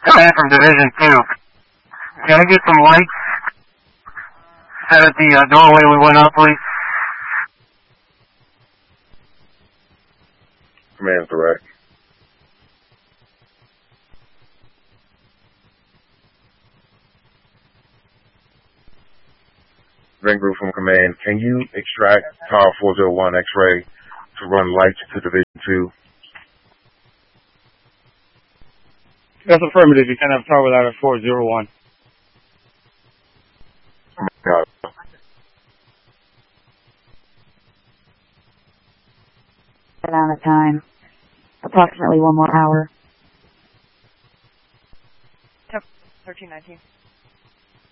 Command from Division 2. Can I get some lights set at the doorway we went up, please? Command direct. Ring group from command, can you extract Tower 401 X-ray to run lights to Division 2? That's affirmative. You can't have Tower without a 401. Amount of time. Approximately 1 more hour. 1319.